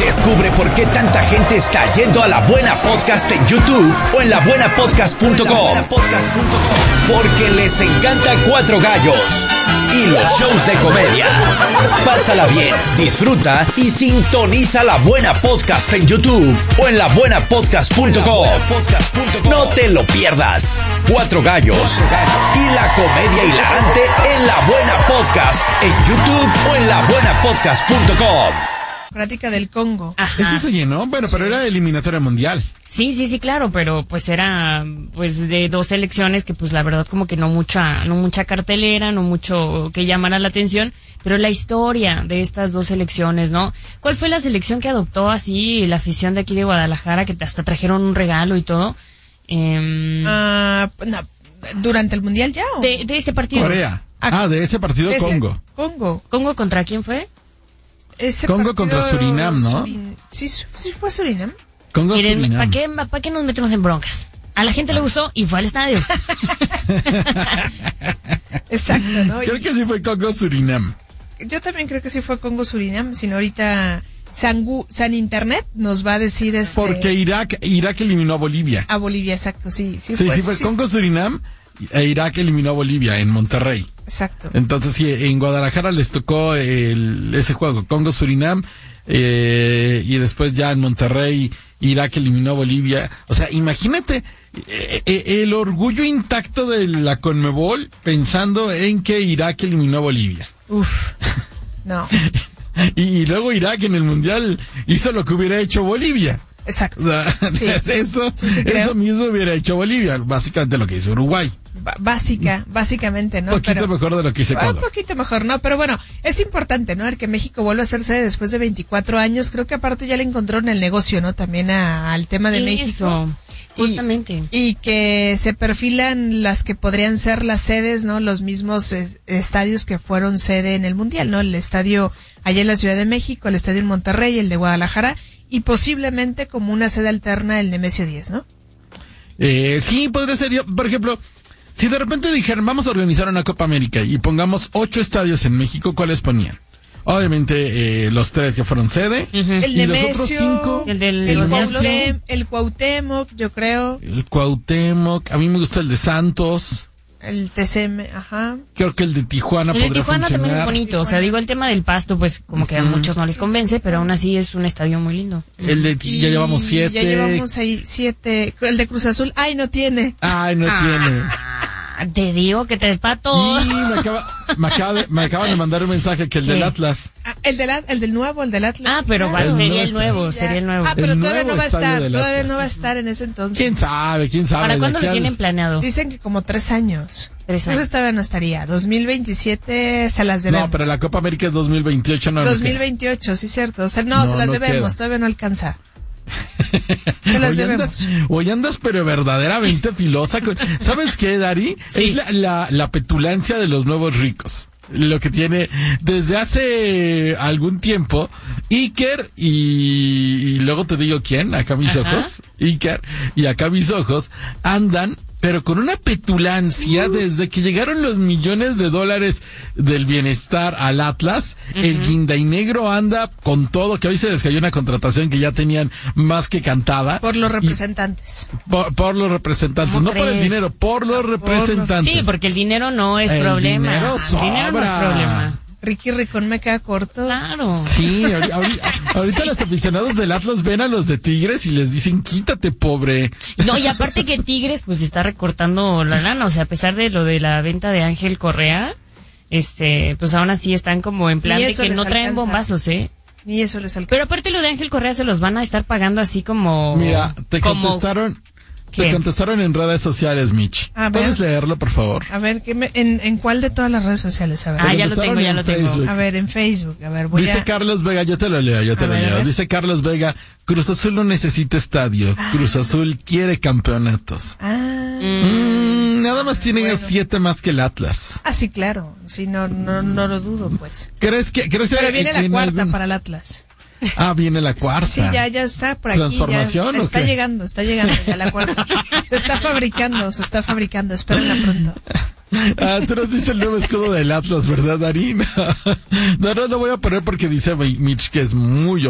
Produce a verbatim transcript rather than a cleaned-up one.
Descubre por qué tanta gente está yendo a La Buena Podcast en YouTube o en la buena podcast punto com. Porque les encanta Cuatro Gallos y los shows de comedia. Pásala bien, disfruta y sintoniza La Buena Podcast en YouTube o en la buena podcast punto com. No te lo pierdas. Cuatro Gallos y la comedia hilarante en La Buena Podcast en YouTube o en la buena podcast punto com. Práctica del Congo. Ajá. Este se llenó, bueno, sí. Pero era eliminatoria mundial. Sí, sí, sí, claro, pero pues era pues de dos selecciones que pues la verdad como que no mucha, no mucha cartelera, no mucho que llamara la atención, pero la historia de estas dos selecciones, ¿no? ¿Cuál fue la selección que adoptó así la afición de aquí de Guadalajara, que hasta trajeron un regalo y todo? Eh, uh, no, ¿durante el mundial ya? ¿O? De, de ese partido. Corea. Ah, de ese partido de ese, Congo. Congo. ¿Congo contra quién fue? Ese Congo contra Surinam, ¿no? Surin... Sí, sí fue Surinam. Congo Miren, Surinam. ¿para qué, ¿para qué nos metemos en broncas? A la gente le gustó y fue al estadio. Exacto, ¿no? Creo que sí fue Congo Surinam. Yo también creo que sí fue Congo Surinam, sino ahorita San, San Internet nos va a decir este... Porque Irak, Irak eliminó a Bolivia. A Bolivia, exacto, sí. Sí, sí, fue, sí fue sí. Congo Surinam e Irak eliminó a Bolivia en Monterrey. Exacto. Entonces, sí, en Guadalajara les tocó el, ese juego, Congo Surinam, eh, y después ya en Monterrey, Irak eliminó a Bolivia. O sea, imagínate eh, eh, el orgullo intacto de la Conmebol pensando en que Irak eliminó a Bolivia. Uf, no. y, y luego Irak en el Mundial hizo lo que hubiera hecho Bolivia. Exacto. O sea, sí. eso, sí, sí, eso mismo hubiera hecho Bolivia, básicamente lo que hizo Uruguay. Básica, básicamente, ¿no? Un poquito pero, mejor de lo que hizo Ecuador. Un poquito mejor, ¿no? Pero bueno, es importante, ¿no? El que México vuelva a hacerse después de veinticuatro años. Creo que aparte ya le encontraron el negocio, ¿no? También a, al tema de Eso, México. Justamente. Y, y que se perfilan las que podrían ser las sedes, ¿no? Los mismos es, estadios que fueron sede en el Mundial, ¿no? El estadio allá en la Ciudad de México, el estadio en Monterrey, el de Guadalajara, y posiblemente como una sede alterna el Nemesio diez, ¿no? Eh, sí, podría ser yo, por ejemplo... Si de repente dijeran, vamos a organizar una Copa América y pongamos ocho estadios en México, ¿cuáles ponían? Obviamente, eh, los tres que fueron sede. Uh-huh. El y Nemesio, los otros cinco. El del el, Cuauhtémoc, el Cuauhtémoc, yo creo. El Cuauhtémoc. A mí me gusta el de Santos. El T C M, ajá. Creo que el de Tijuana el podría de Tijuana funcionar. también es bonito. Tijuana. O sea, digo, el tema del pasto, pues como que a muchos no les convence, pero aún así es un estadio muy lindo. El de, y ya llevamos siete. Ya llevamos ahí siete. El de Cruz Azul, ay, no tiene. Ay, no ah. tiene. Te digo que tres patos. Y me, acaba, me, acaba de, me acaban de mandar un mensaje que el ¿Qué? del Atlas. Ah, el, del, el del nuevo, el del Atlas. Ah, pero claro. va, sería el el nuevo, Sí, sería el nuevo. Ah, pero El todavía nuevo no va a estadio estar, del todavía Atlas. no va a estar en ese entonces. ¿Quién sabe? ¿Quién sabe? ¿Para cuándo De lo aquí tienen al- planeado? Dicen que como tres años. Tres años. Entonces todavía no estaría. dos mil veintisiete se las debemos. No, pero la Copa América es dos mil veintiocho, no. dos mil veintiocho, sí, cierto. O sea, no, No, se las no debemos, queda. todavía no alcanza. Se las hoy, debemos. andas, hoy andas pero verdaderamente filosa. Con, ¿sabes qué, Dari? Sí. Es la, la, la petulancia de los nuevos ricos. Lo que tiene desde hace algún tiempo Iker y, y luego te digo quién, acá mis Ajá. ojos, Iker y acá mis ojos andan pero con una petulancia uh. desde que llegaron los millones de dólares del bienestar al Atlas. Uh-huh. El guindainegro anda con todo, que hoy se les cayó una contratación que ya tenían más que cantada. Por los representantes. Por, por los representantes, no crees? por el dinero, por los representantes. Sí, porque el dinero no es El problema. dinero El dinero no es sobra. problema. Ricky Ricón me queda corto. Claro. Sí, ahorita, ahorita, ahorita los aficionados del Atlas ven a los de Tigres y les dicen, quítate, pobre. No, y aparte que Tigres pues está recortando la lana, o sea, a pesar de lo de la venta de Ángel Correa, este, pues aún así están como en plan Ni de eso que les no traen alcanza. bombazos, ¿eh? Ni eso les alcanza. Pero aparte lo de Ángel Correa se los van a estar pagando así como... Mira, te como, contestaron, ¿qué? te contestaron en redes sociales, Mitch. A ver. ¿Puedes leerlo, por favor? A ver, ¿qué me, en, ¿en cuál de todas las redes sociales? A ver. Ah, ya lo contestaron tengo, ya en lo tengo. Facebook. A ver, en Facebook. A ver, voy Dice a... Carlos Vega, yo te lo leo, yo te A lo ver, a leo. ver. Dice Carlos Vega, Cruz Azul no necesita estadio. Ah. Cruz Azul quiere campeonatos. Ah, Mm, nada más tienen Bueno. siete más que el Atlas. ah, sí, claro. Sí, no, no, no lo dudo, pues. ¿Crees que, crees que Pero viene en- la en cuarta algún- para el Atlas. Ah, viene la cuarta. Sí, ya, ya está por aquí. ¿Transformación ya o está qué? llegando, está llegando ya la cuarta. Se está fabricando, se está fabricando. Espérenla pronto. Ah, tú nos dices el nuevo escudo del Atlas, ¿verdad, Darín? No, no lo voy a poner porque dice Mitch que es muy